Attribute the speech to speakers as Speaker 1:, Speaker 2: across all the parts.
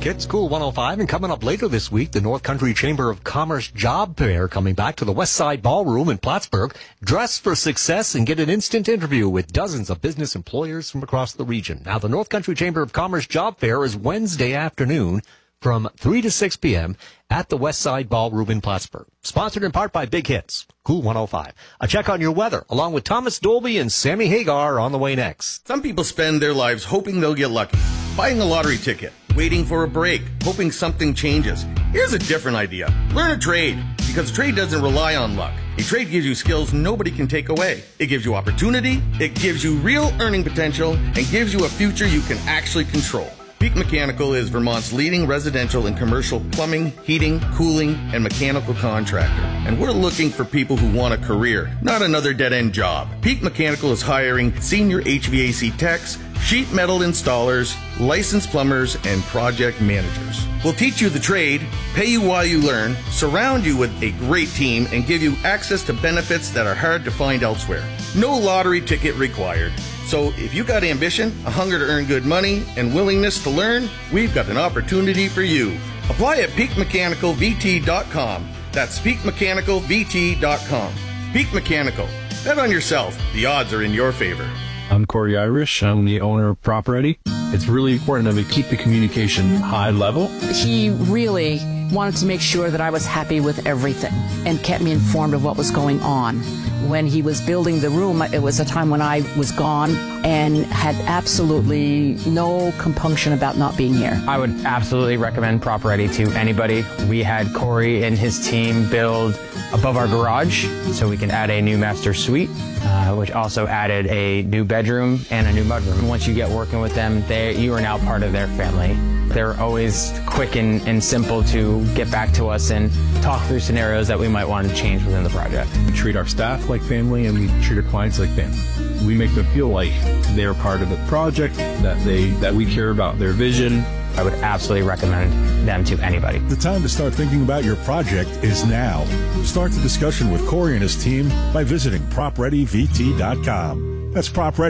Speaker 1: Hits, Cool 105. And coming up later this week, the North Country Chamber of Commerce Job Fair coming back to the West Side Ballroom in Plattsburgh. Dress for success and get an instant interview with dozens of business employers from across the region. Now, the North Country Chamber of Commerce Job Fair is Wednesday afternoon from 3 to 6 p.m. at the West Side Ballroom in Plattsburgh. Sponsored in part by Big Hits, Cool 105. A check on your weather, along with Thomas Dolby and Sammy Hagar on the way next.
Speaker 2: Some people spend their lives hoping they'll get lucky. Buying a lottery ticket, waiting for a break, hoping something changes. Here's a different idea. Learn a trade, because a trade doesn't rely on luck. A trade gives you skills nobody can take away. It gives you opportunity, it gives you real earning potential, and gives you a future you can actually control. Peak Mechanical is Vermont's leading residential and commercial plumbing, heating, cooling, and mechanical contractor. And we're looking for people who want a career, not another dead-end job. Peak Mechanical is hiring senior HVAC techs, sheet metal installers, licensed plumbers, and project managers. We'll teach you the trade, pay you while you learn, surround you with a great team, and give you access to benefits that are hard to find elsewhere. No lottery ticket required. So if you got ambition, a hunger to earn good money, and willingness to learn, we've got an opportunity for you. Apply at peakmechanicalvt.com. That's peakmechanicalvt.com. Peak Mechanical. Bet on yourself. The odds are in your favor.
Speaker 3: I'm Corey Irish. I'm the owner of PropReady. It's really important that we keep the communication high level.
Speaker 4: He really wanted to make sure that I was happy with everything and kept me informed of what was going on. When he was building the room, it was a time when I was gone and had absolutely no compunction about not being here.
Speaker 5: I would absolutely recommend PropReady to anybody. We had Corey and his team build above our garage so we can add a new master suite, which also added a new bedroom and a new mudroom. Once you get working with them, you are now part of their family. They're always quick and simple to get back to us and talk through scenarios that we might want to change within the project.
Speaker 3: We treat our staff like family and we treat our clients like family. We make them feel like they're part of the project, that we care about their vision.
Speaker 5: I would absolutely recommend them to anybody.
Speaker 6: The time to start thinking about your project is now. Start the discussion with Corey and his team by visiting PropReadyVT.com. That's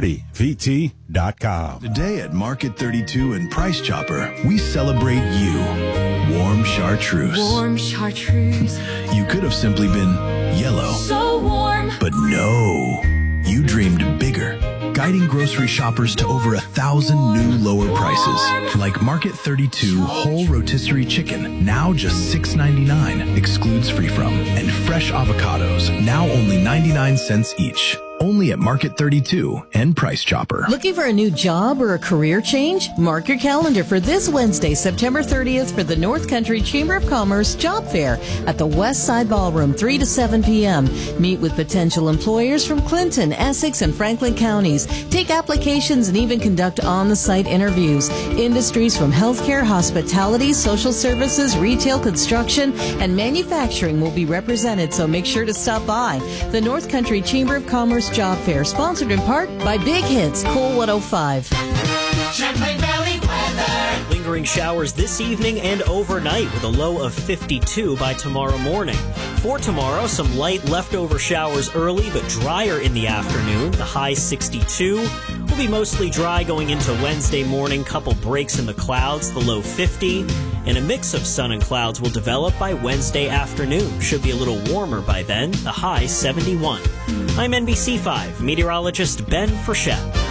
Speaker 6: PropReadyVT.com.
Speaker 7: Today at Market 32 and Price Chopper, we celebrate you. Warm chartreuse.
Speaker 8: Warm chartreuse.
Speaker 7: You could have simply been yellow.
Speaker 8: So warm.
Speaker 7: But no. You dreamed bigger, guiding grocery shoppers to over 1,000 new lower prices. Like Market 32 whole rotisserie chicken, now just $6.99, excludes free from. And fresh avocados, now only 99 cents each. Only at Market 32 and Price Chopper.
Speaker 9: Looking for a new job or a career change? Mark your calendar for this Wednesday, September 30th for the North Country Chamber of Commerce Job Fair at the West Side Ballroom, 3 to 7 p.m. Meet with potential employers from Clinton, Essex, and Franklin counties. Take applications and even conduct on-the-site interviews. Industries from healthcare, hospitality, social services, retail, construction, and manufacturing will be represented, so make sure to stop by. The North Country Chamber of Commerce Job Fair, sponsored in part by Big Hits, Cool 105.
Speaker 10: Champlain Valley weather. Lingering showers this evening and overnight with a low of 52 by tomorrow morning. For tomorrow, some light leftover showers early but drier in the afternoon. The high 62. Will be mostly dry going into Wednesday morning. Couple breaks in the clouds, the low 50. And a mix of sun and clouds will develop by Wednesday afternoon. Should be a little warmer by then, the high 71. I'm NBC5 meteorologist Ben Frechette.